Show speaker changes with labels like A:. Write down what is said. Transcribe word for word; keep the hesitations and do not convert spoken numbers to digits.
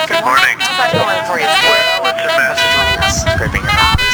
A: Good morning.
B: How's that going for you?
A: Well, it's a mess.
B: Creeping around.